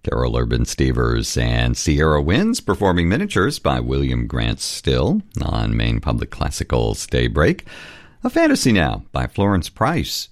Carol Urban Stevers and Sierra Winds performing Miniatures by William Grant Still on Maine Public Classical's Daybreak. A Fantasy Now by Florence Price.